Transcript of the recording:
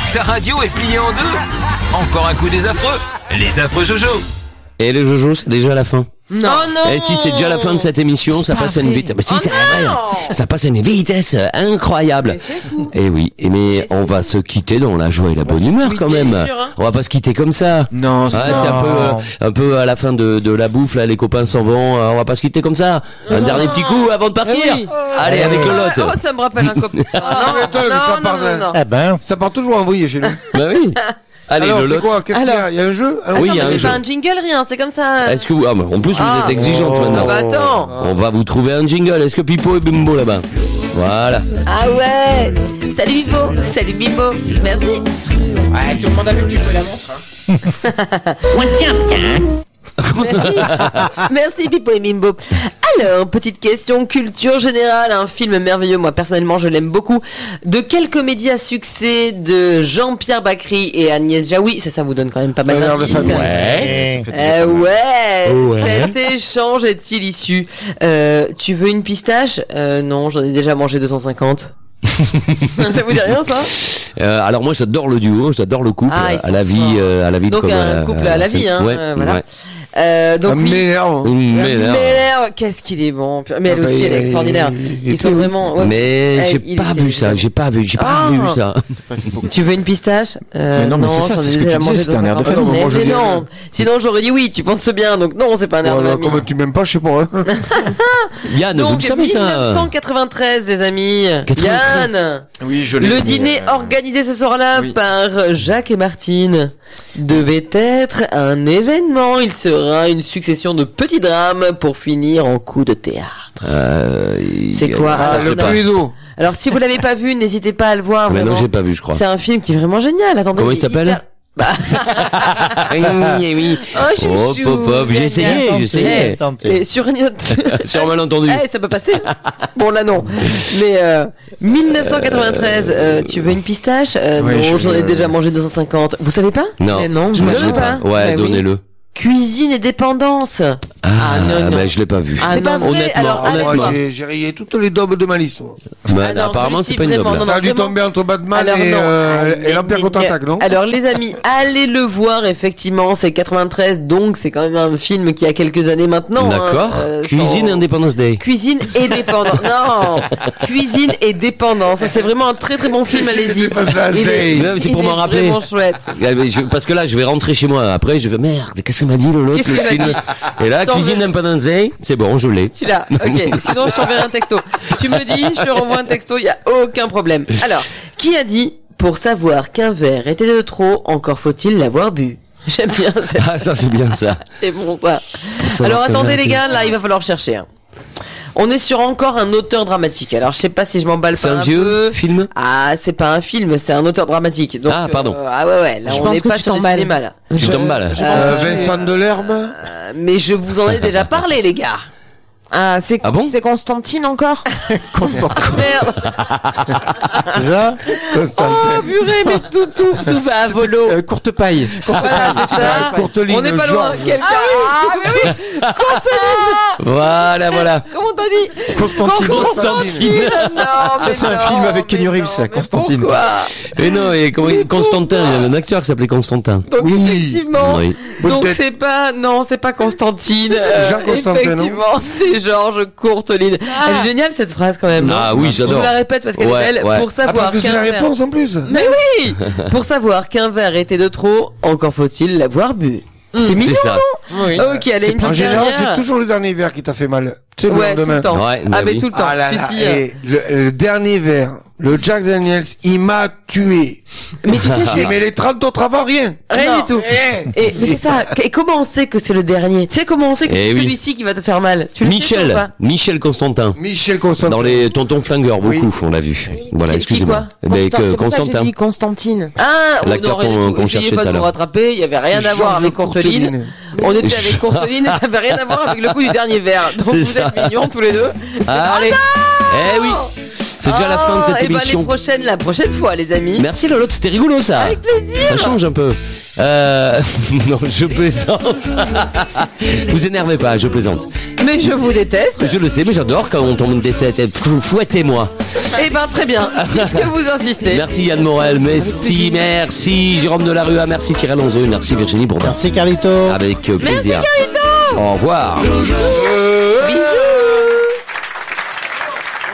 Ta radio est pliée en deux. Encore un coup des affreux. Les affreux Jojo. Et les Jojo, c'est déjà la fin. Non. Oh non. Et si c'est déjà la fin de cette émission, ça passe à une vitesse. Si, c'est vrai. Ça passe à une vitesse incroyable. Mais c'est fou. Et oui, mais on va se quitter dans la joie et la bonne humeur quand même. sûr, hein. On va pas se quitter comme ça. Non, c'est un peu à la fin de la bouffe là, les copains s'en vont. On va pas se quitter comme ça. Un dernier petit coup avant de partir. Oui. Allez, avec le lot. Oh, ça me rappelle un copain. Non. Eh ben, ça part toujours en vrille chez nous. Bah oui. Allez, alors, le c'est lot. quoi? Qu'est-ce qu'il y a? Il y a un jeu? Alors, oui, il y a un j'ai jeu. pas un jingle, rien, c'est comme ça. Est-ce que vous... en plus vous êtes exigeante maintenant. Bah attends. On va vous trouver un jingle. Est-ce que Pipo et Bimbo là-bas? Voilà. Ah ouais. Salut Pipo. Salut Bimbo. Merci. Ouais, tout le monde a vu que tu peux la montre, Merci. Merci Pipo et Bimbo. Alors, petite question culture générale, un film merveilleux, moi personnellement je l'aime beaucoup. De quelle comédie à succès de Jean-Pierre Bacri et Agnès Jaoui, ça vous donne quand même pas mal d'indices. Ouais. Cet échange est-il issu tu veux une pistache? Non, j'en ai déjà mangé 250. Ça vous dit rien ça? Alors moi j'adore le duo, j'adore le couple à la vie de donc un couple à la vie hein, voilà. Ouais. Donc m'énerve. M'énerve. Qu'est-ce qu'il est bon. Mais elle aussi elle est extraordinaire. Ils sont vraiment mais j'ai pas vu ça. J'ai pas vu ça. Tu veux une pistache? mais non, mais c'est ça, c'est ce que tu disais, c'était un air de famille. Mais non. Sinon j'aurais dit oui, tu penses bien. Donc non, c'est pas un air de famille. Comme tu m'aimes pas, je sais pas. Yann, vous le savez ça? 1993 les amis. 93. Yann. Oui, je l'ai. Le dîner organisé ce soir-là par Jacques et Martine devait être un événement. Il sera une succession de petits drames pour finir en coup de théâtre. C'est quoi le Cluedo. Alors si vous l'avez pas vu, n'hésitez pas à le voir. Mais vraiment. non, j'ai pas vu, je crois. C'est un film qui est vraiment génial. Attendez. Comment il s'appelle? Oui. Oh, Hop, j'ai essayé. Et sur sur malentendu. Ça peut passer. Bon là non. Mais 1993, tu veux une pistache? Non, j'en ai déjà mangé 250. Vous savez pas? Non. Non, je ne ne pas. Ouais, donnez-le. Cuisine et dépendance. Non. Mais je l'ai pas vu. C'est pas vrai. Alors, honnêtement. J'ai rayé toutes les daubes de ma liste. Apparemment, c'est pas une daube. Ça a dû tomber entre Batman et l'Empire contre-attaque, non? Alors les amis, allez le voir, effectivement, c'est 93, donc c'est quand même un film qui a quelques années maintenant. D'accord. Cuisine et Independence Day. Cuisine et dépendance. Non, Cuisine et dépendance. C'est vraiment un très très bon film, allez-y. C'est pour m'en rappeler. Vraiment chouette. Parce que là, je vais rentrer chez moi. Après, je vais merde. Qu'est-ce qu'il m'a dit l'autre? Qu'est-ce qu'il m'a dit? Et là, Cuisine Independence Day, c'est bon, je l'ai. Tu l'as. Ok. Sinon, je t'enverrai un texto. Tu me dis, je te renvoie un texto. Il y a aucun problème. Alors, qui a dit pour savoir qu'un verre était de trop, encore faut-il l'avoir bu? J'aime bien ça. Ah, ça c'est bien ça. C'est bon ça. Alors attendez les gars, là il va falloir chercher. On est sur encore un auteur dramatique. Alors je sais pas si je m'emballe pas un vieux peu. Film? Ah, c'est pas un film, c'est un auteur dramatique. Donc, pardon. Ouais, là on n'est pas sur le cinéma là. Tu t'emballes. Vincent Delerme. Mais je vous en ai déjà parlé les gars. Ah, c'est bon c'est Constantine encore? Constantine. Merde. c'est ça? Oh purée, mais tout va à volo. Courte paille. Voilà, c'est ça. Courteline, On n'est pas loin. Georges. Quelqu'un. Ah mais oui. Courteline. Voilà. Comment t'as dit? Constantine. Non, Ça, c'est un film avec Kenny Reeves, ça, Constantine. Pourquoi? Et non, et Constantin, il y avait un acteur qui s'appelait Constantin. Donc effectivement, Oui. donc Peut-être. c'est pas Constantine. Jean Constantin, non? Effectivement, c'est Georges Courteline. Elle est géniale cette phrase quand même. Ah non oui, Je j'adore. vous la répète parce qu'elle est belle. Ouais. Pour savoir Parce que c'est la qu'un verre- réponse en plus. Mais oui. Pour savoir qu'un verre était de trop, encore faut-il l'avoir bu. C'est mignon. C'est ça. Oui. Ok, allez une En petite général, c'est dernière. toujours le dernier verre qui t'a fait mal. Tu sais, le Ouais, tout lendemain. le temps. Ouais, Ah bah mais oui. tout le temps. Ah là là, Celui-ci, et le dernier verre, le Jack Daniels, il m'a tué. Mais tu sais, c'est Mais les 30 autres avant, rien. rien Non. du tout. Rien. Et mais c'est ça. Et comment on sait que c'est le dernier? Tu sais comment on sait que Eh c'est oui. celui-ci qui va te faire mal? Tu le sais ou pas? Michel Constantin. Michel Constantin. Dans les Tontons Flingueurs, beaucoup, on l'a vu. Voilà, Qui, excusez-moi. quoi Eh ben, C'est pour ça que j'ai Constantin. dit Constantine. Ah, L'acteur non, rien qu'on du tout. cherchait Essayez pas tout à de nous l'heure. rattraper, il y avait rien C'est à voir Georges avec Courteline. Courteline. On était avec Courteline et ça avait rien à voir avec le coup du dernier verre. Donc C'est vous ça. êtes mignons tous les deux. Allez. Eh oui. C'est déjà la fin de cette et émission. Ben la prochaine fois, les amis. Merci Lolo, c'était rigolo ça. Avec plaisir. Ça change un peu. Non, je plaisante. Vous énervez pas, je plaisante. Mais je vous déteste. Je le sais, mais j'adore quand on tombe des 7. Fouettez-moi. Eh ben très bien, puisque vous insistez. Merci Yann Morel, merci Jérôme Delarue, merci Thierry Alonso, merci Virginie Bourdin. Merci Carlito. Avec plaisir. Merci Carlito. Au revoir. Jojo.